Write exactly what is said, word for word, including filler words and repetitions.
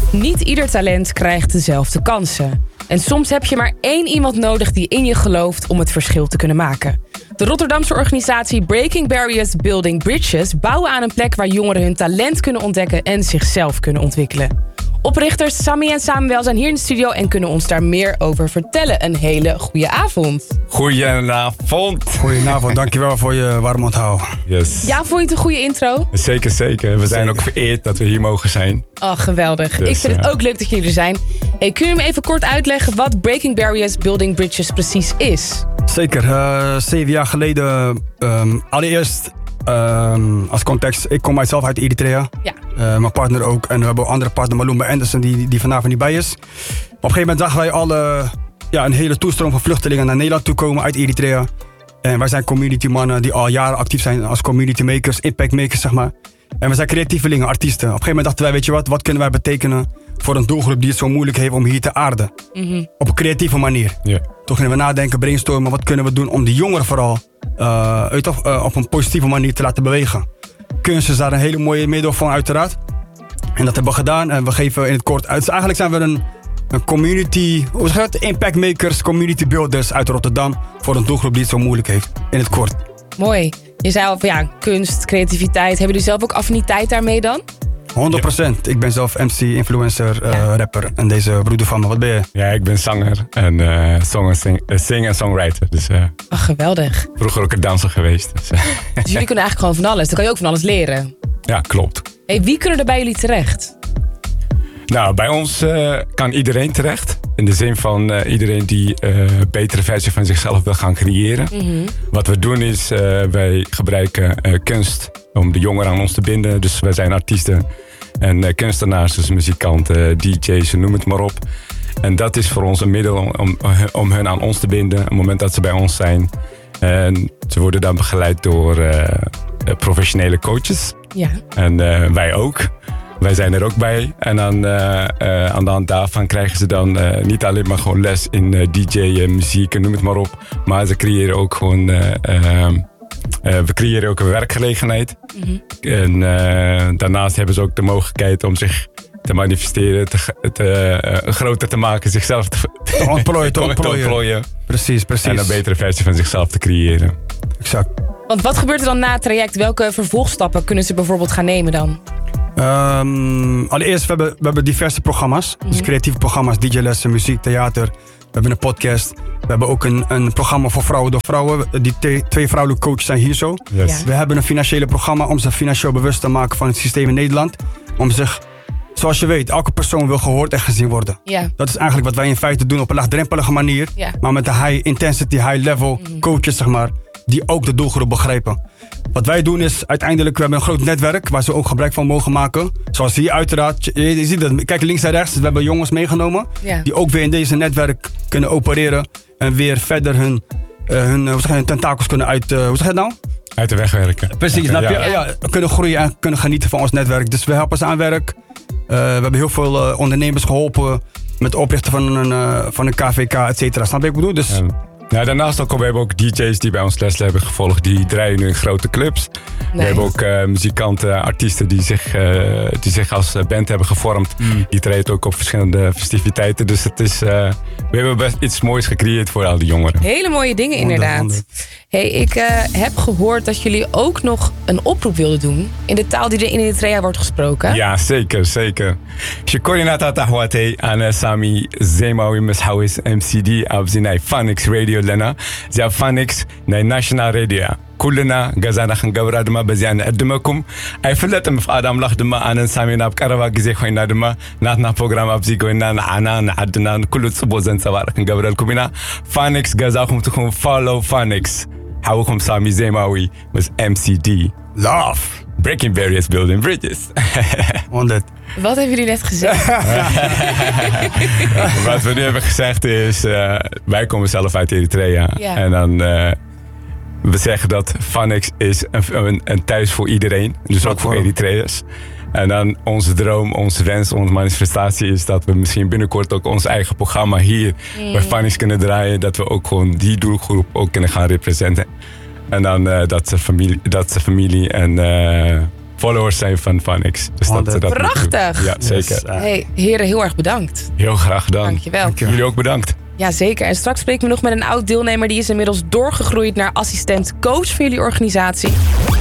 Niet ieder talent krijgt dezelfde kansen. En soms heb je maar één iemand nodig die in je gelooft om het verschil te kunnen maken. De Rotterdamse organisatie Breaking Barriers Building Bridges bouwen aan een plek waar jongeren hun talent kunnen ontdekken en zichzelf kunnen ontwikkelen. Oprichters Sammy en Samuel zijn hier in de studio en kunnen ons daar meer over vertellen. Een hele goede avond. Goedenavond. Goedenavond, dankjewel voor je warm onthouden. Yes. Ja, vond je het een goede intro? Zeker, zeker. We zijn Zeker. ook vereerd dat we hier mogen zijn. Oh, geweldig. Dus, Ik vind het uh, ook leuk dat jullie er zijn. Hey, kun je me even kort uitleggen wat Breaking Barriers Building Bridges precies is? Zeker, uh, zeven jaar geleden, um, allereerst um, als context, ik kom mijzelf uit Eritrea. Ja. Uh, mijn partner ook. En we hebben een andere partner, Malumba Anderson, die, die vanavond niet bij is. Op een gegeven moment zagen wij alle, ja, een hele toestroom van vluchtelingen naar Nederland toe komen uit Eritrea. En wij zijn community mannen die al jaren actief zijn als community makers, impact makers, zeg maar. En we zijn creatievelingen, artiesten. Op een gegeven moment dachten wij, weet je wat, wat kunnen wij betekenen voor een doelgroep die het zo moeilijk heeft om hier te aarden? Mm-hmm. Op een creatieve manier. Yeah. Toen gingen we nadenken, brainstormen, wat kunnen we doen om die jongeren vooral uh, uit, uh, op een positieve manier te laten bewegen. Kunst is daar een hele mooie middel van, uiteraard. En dat hebben we gedaan en we geven in het kort uit. Dus eigenlijk zijn we een, een community, hoe zeg je dat? Impact makers, community builders uit Rotterdam voor een doelgroep die het zo moeilijk heeft. In het kort. Mooi. Je zei al van ja, kunst, creativiteit. Hebben jullie zelf ook affiniteit daarmee dan? honderd procent. Ik ben zelf M C, influencer, uh, Ja. rapper en deze broeder van me. Wat ben je? Ja, ik ben zanger en uh, song en sing, uh, sing en songwriter. Dus uh, Ach, geweldig. vroeger ook een danser geweest. Dus, uh, Dus jullie kunnen eigenlijk gewoon van alles. Dan kan je ook van alles leren. ja, klopt. Hey, wie kunnen er bij jullie terecht? Nou, bij ons uh, kan iedereen terecht. In de zin van uh, iedereen die uh, een betere versie van zichzelf wil gaan creëren. Mm-hmm. Wat we doen is, uh, wij gebruiken uh, kunst om de jongeren aan ons te binden. Dus wij zijn artiesten en uh, kunstenaars, dus muzikanten, D J's, noem het maar op. En dat is voor ons een middel om, om, om hun aan ons te binden. Op het moment dat ze bij ons zijn. En ze worden dan begeleid door uh, professionele coaches. Ja. En uh, wij ook. Wij zijn er ook bij. En dan, uh, uh, aan de hand daarvan krijgen ze dan uh, niet alleen maar gewoon les in uh, D J, uh, muziek, noem het maar op. Maar ze creëren ook gewoon... Uh, uh, uh, we creëren ook een werkgelegenheid. Mm-hmm. En uh, daarnaast hebben ze ook de mogelijkheid om zich te manifesteren, te, te, uh, groter te maken, zichzelf te, Te ontplooien, te ontplooien. ontplooien. Precies, precies. En een betere versie van zichzelf te creëren. Exact. Want wat gebeurt er dan na het traject? Welke vervolgstappen kunnen ze bijvoorbeeld gaan nemen dan? Um, allereerst, we hebben, we hebben diverse programma's. Mm-hmm. Dus creatieve programma's, D J-lessen, muziek, theater. We hebben een podcast. We hebben ook een, een programma voor vrouwen door vrouwen. Die te, twee vrouwelijke coaches zijn hier zo. Yes. Ja. We hebben een financiële programma om zich financieel bewust te maken van het systeem in Nederland. Om zich, zoals je weet, elke persoon wil gehoord en gezien worden. Ja. Dat is eigenlijk wat wij in feite doen op een laagdrempelige manier. Ja. Maar met een high intensity, high level mm-hmm. coaches, zeg maar. Die ook de doelgroep begrijpen. Wat wij doen is uiteindelijk, we hebben een groot netwerk waar ze ook gebruik van mogen maken. Zoals hier uiteraard, je, je ziet dat, kijk links en rechts, we hebben jongens meegenomen. Ja. Die ook weer in deze netwerk kunnen opereren. En weer verder hun, uh, hun, hoe zeg je, hun tentakels kunnen uit, uh, hoe zeg je het nou? Uit de weg werken. Precies, Ja. snap je? Ja. Ja, kunnen groeien en kunnen genieten van ons netwerk. Dus we helpen ze aan werk. Uh, we hebben heel veel uh, ondernemers geholpen met het oprichten van een, uh, van een K V K, et cetera. Snap je wat ik bedoel? Dus, En, nou, daarnaast ook, we hebben ook D J's die bij ons les hebben gevolgd. Die draaien nu in grote clubs. Nice. We hebben ook uh, muzikanten, artiesten die zich, uh, die zich als band hebben gevormd. Mm. Die treden ook op verschillende festiviteiten. Dus het is, uh, we hebben best iets moois gecreëerd voor al die jongeren. Hele mooie dingen inderdaad. honderd. Hey, ik uh, heb gehoord dat jullie ook nog een oproep wilden doen in de taal die er in Eritrea wordt gesproken. Ja, zeker, zeker. شكرا تحواتي أنا سامي زيماوي مسحويس إم سي دي أبزيناي فانكس راديو لنا زي فانكس ناي ناشونال راديو كلنا جزانا خنجبر دما بزيان قدمكم أي فلت مفقد أملاخ دما أنا سامي ناب كروا جزي خوينا دما ناتنا بروجرام أبزي قوينا نعنا نعدنا كل تصبو زين سوار خنجبر لكم هنا فانكس جزاكم تكون فولو فانكس حاوكم سامي زيماوي بس إم سي دي love. Breaking Barriers Building Bridges. honderd. Wat hebben jullie net gezegd? Wat we nu hebben gezegd is, uh, wij komen zelf uit Eritrea. Ja. En dan, uh, we zeggen dat Fanix is een, een, een thuis voor iedereen. Dus ook voor Eritreërs. En dan onze droom, onze wens, onze manifestatie is dat we misschien binnenkort ook ons eigen programma hier mm. bij Fanix kunnen draaien. Dat we ook gewoon die doelgroep ook kunnen gaan representeren. En dan uh, dat ze familie, dat ze familie en uh, followers zijn van Funix. Dus dat, dat prachtig. Ja, zeker. Yes. Hey, heren, heel erg bedankt. Heel graag gedaan. Dankjewel. Dankjewel. Jullie ook bedankt. Ja, zeker. En straks spreek ik nog met een oud deelnemer. Die is inmiddels doorgegroeid naar assistent coach van jullie organisatie.